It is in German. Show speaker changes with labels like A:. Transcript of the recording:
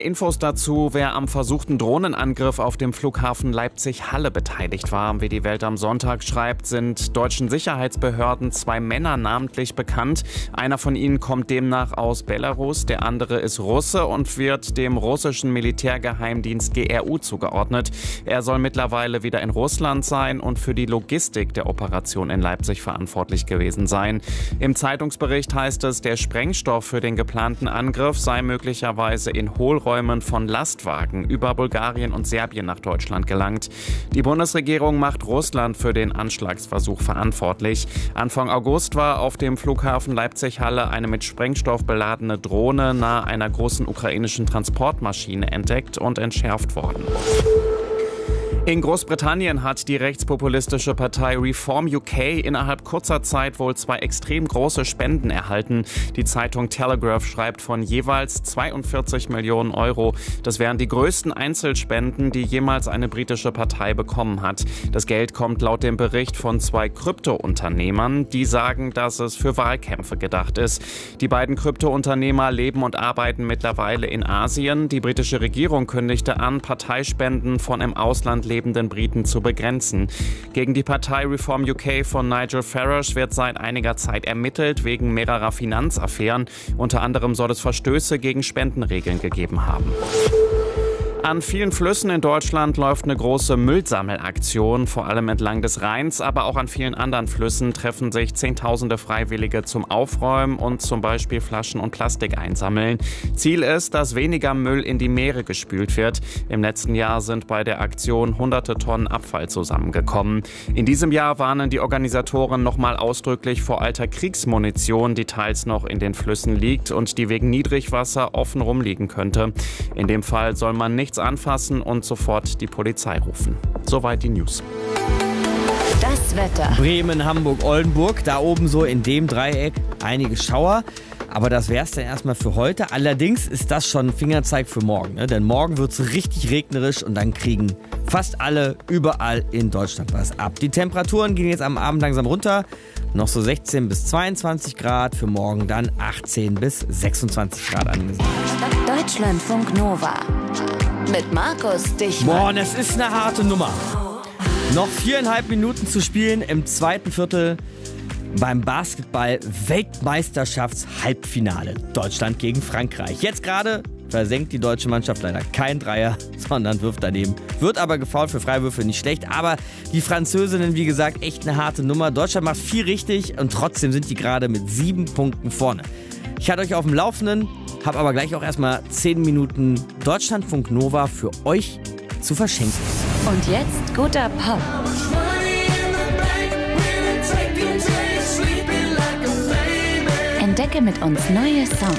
A: Infos dazu, wer am versuchten Drohnenangriff auf dem Flughafen Leipzig-Halle beteiligt war. Wie die Welt am Sonntag schreibt, sind deutschen Sicherheitsbehörden 2 Männer namentlich bekannt. Einer von ihnen kommt demnach aus Belarus, der andere ist Russe und wird dem russischen Militärgeheimdienst GRU zugeordnet. Er soll mittlerweile wieder in Russland sein und für die Logistik der Operation in Leipzig verantwortlich gewesen sein. Im Zeitungsbericht heißt es, der Sprengstoff für den geplanten Angriff sei möglicherweise in Hohlräumen von Lastwagen über Bulgarien und Serbien nach Deutschland gelangt. Die Bundesregierung macht Russland für den Anschlagsversuch verantwortlich. Anfang August war auf dem Flughafen Leipzig-Halle eine mit Sprengstoff beladene Drohne nahe einer großen ukrainischen Transportmaschine entdeckt und entschärft worden. In Großbritannien hat die rechtspopulistische Partei Reform UK innerhalb kurzer Zeit wohl 2 extrem große Spenden erhalten. Die Zeitung Telegraph schreibt von jeweils 42 Millionen Euro. Das wären die größten Einzelspenden, die jemals eine britische Partei bekommen hat. Das Geld kommt laut dem Bericht von 2 Kryptounternehmern, die sagen, dass es für Wahlkämpfe gedacht ist. Die beiden Kryptounternehmer leben und arbeiten mittlerweile in Asien. Die britische Regierung kündigte an, Parteispenden von im Ausland lebenden Briten zu begrenzen. Gegen die Partei Reform UK von Nigel Farage wird seit einiger Zeit ermittelt wegen mehrerer Finanzaffären. Unter anderem soll es Verstöße gegen Spendenregeln gegeben haben. An vielen Flüssen in Deutschland läuft eine große Müllsammelaktion, vor allem entlang des Rheins, aber auch an vielen anderen Flüssen treffen sich Zehntausende Freiwillige zum Aufräumen und zum Beispiel Flaschen und Plastik einsammeln. Ziel ist, dass weniger Müll in die Meere gespült wird. Im letzten Jahr sind bei der Aktion hunderte Tonnen Abfall zusammengekommen. In diesem Jahr warnen die Organisatoren nochmal ausdrücklich vor alter Kriegsmunition, die teils noch in den Flüssen liegt und die wegen Niedrigwasser offen rumliegen könnte. In dem Fall soll man nichts anfassen und sofort die Polizei rufen. Soweit die News.
B: Das Wetter.
C: Bremen, Hamburg, Oldenburg, da oben so in dem Dreieck einige Schauer. Aber das wär's dann erstmal für heute. Allerdings ist das schon ein Fingerzeig für morgen. Ne? Denn morgen wird's richtig regnerisch und dann kriegen fast alle überall in Deutschland was ab. Die Temperaturen gehen jetzt am Abend langsam runter. Noch so 16 bis 22 Grad. Für morgen dann 18 bis 26 Grad angesagt.
B: Deutschlandfunk Nova. Mit Markus Dichmann.
C: Boah, das ist eine harte Nummer. Noch 4,5 Minuten zu spielen im zweiten Viertel beim Basketball-Weltmeisterschafts-Halbfinale. Deutschland gegen Frankreich. Jetzt gerade versenkt die deutsche Mannschaft leider kein Dreier, sondern wirft daneben. Wird aber gefoult, für Freiwürfe nicht schlecht. Aber die Französinnen, wie gesagt, echt eine harte Nummer. Deutschland macht viel richtig und trotzdem sind die gerade mit 7 Punkten vorne. Ich halte euch auf dem Laufenden, habe aber gleich auch erstmal 10 Minuten Deutschlandfunk Nova für euch zu verschenken.
B: Und jetzt guter Pop. Entdecke mit uns neue Songs.